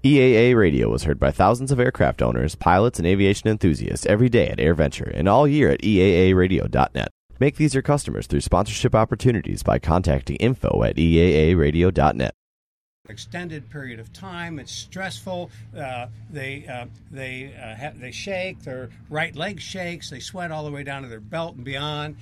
EAA Radio was heard by thousands of aircraft owners, pilots, and aviation enthusiasts every day at AirVenture and all year at EAAradio.net. Make these your customers through sponsorship opportunities by contacting info@EAAradio.net. Extended period of time. It's stressful. They shake. Their right leg shakes. They sweat all the way down to their belt and beyond.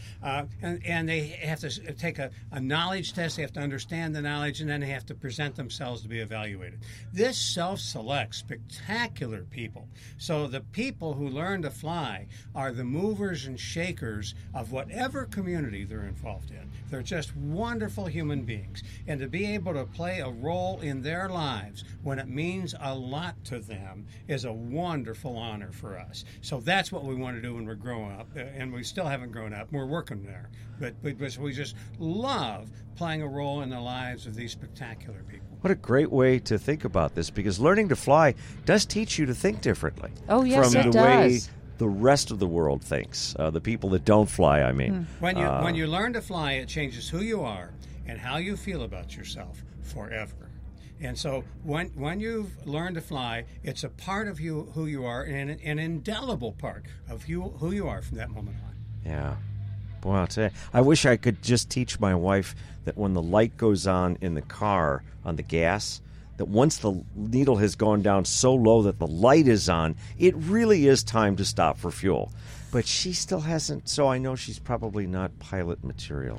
And they have to take a knowledge test. They have to understand the knowledge, and then they have to present themselves to be evaluated. This self-selects spectacular people. So the people who learn to fly are the movers and shakers of whatever community they're involved in. They're just wonderful human beings. And to be able to play a role in their lives when it means a lot to them is a wonderful honor for us. So that's what we want to do when we're growing up, and we still haven't grown up. We're working there, but we just love playing a role in the lives of these spectacular people. What a great way to think about this, because learning to fly does teach you to think differently. Oh, yes, from it the way does. the rest of the world thinks, the people that don't fly, I mean. When you learn to fly, it changes who you are and how you feel about yourself forever. And so when you've learned to fly, it's a part of you, who you are, and an indelible part of who you are from that moment on. Yeah. Boy, I'll tell you, I wish I could just teach my wife that when the light goes on in the car on the gas, that once the needle has gone down so low that the light is on, it really is time to stop for fuel. But she still hasn't, so I know she's probably not pilot material.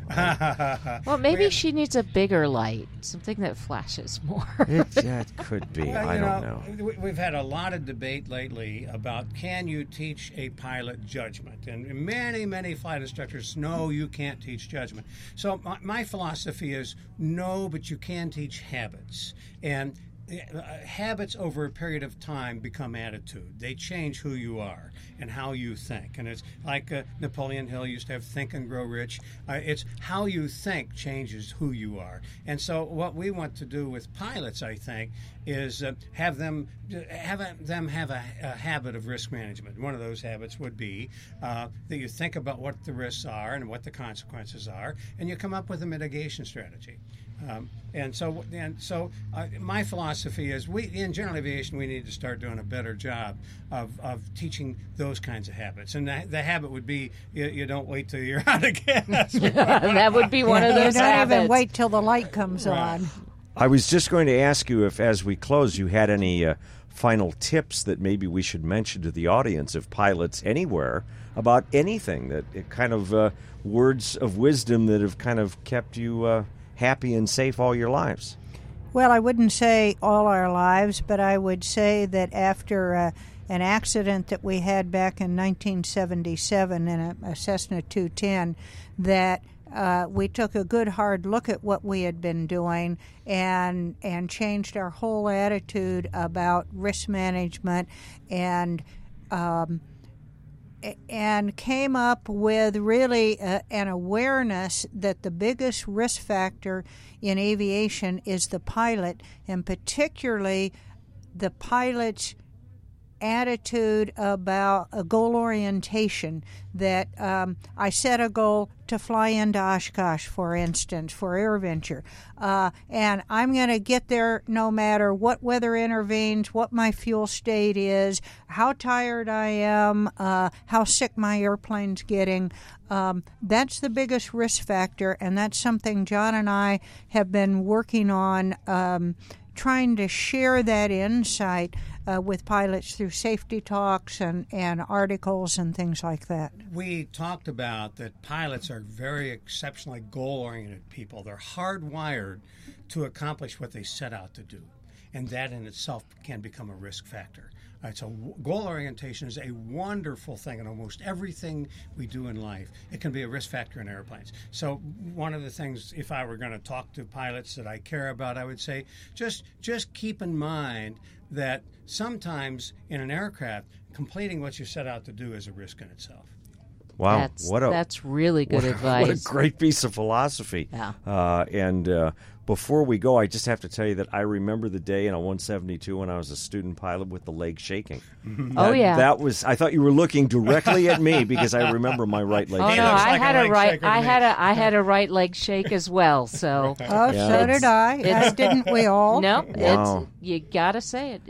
Well, maybe she needs a bigger light, something that flashes more. It could be. Well, I don't know. We've had a lot of debate lately about can you teach a pilot judgment? And many, many flight instructors know you can't teach judgment. So my philosophy is no, but you can teach habits. And habits over a period of time become attitude. They change who you are and how you think. And it's like Napoleon Hill used to have Think and Grow Rich. It's how you think changes who you are. And so what we want to do with pilots, I think, is have them have a habit of risk management. One of those habits would be that you think about what the risks are and what the consequences are, and you come up with a mitigation strategy. And so my philosophy is in general aviation, we need to start doing a better job of teaching those kinds of habits. And the habit would be you don't wait till you're out of gas. That would be one of those You don't habits. even wait till the light comes on. I was just going to ask you if, as we close, you had any final tips that maybe we should mention to the audience of pilots anywhere about anything, that kind of words of wisdom that have kind of kept you happy and safe all your lives. Well, I wouldn't say all our lives, but I would say that after an accident that we had back in 1977 in a Cessna 210, that we took a good hard look at what we had been doing and changed our whole attitude about risk management and came up with really an awareness that the biggest risk factor in aviation is the pilot, and particularly the pilot's attitude about a goal orientation. That I set a goal to fly into Oshkosh, for instance, for AirVenture, and I'm going to get there no matter what weather intervenes, what my fuel state is, how tired I am, how sick my airplane's getting. That's the biggest risk factor, and that's something John and I have been working on, trying to share that insight with pilots through safety talks and articles and things like that. We talked about that pilots are very exceptionally goal-oriented people. They're hardwired to accomplish what they set out to do, and that in itself can become a risk factor. So goal orientation is a wonderful thing in almost everything we do in life. It can be a risk factor in airplanes. So one of the things, if I were going to talk to pilots that I care about, I would say just keep in mind that sometimes in an aircraft, completing what you set out to do is a risk in itself. Wow, that's really good advice. What a great piece of philosophy. Yeah. And before we go, I just have to tell you that I remember the day in a 172 when I was a student pilot with the leg shaking. Oh, yeah. That was. I thought you were looking directly at me because I remember my right leg. Oh shaking. no, I had a right. right leg shake as well. So So did I. Didn't we all? Nope. Wow. You got to say it.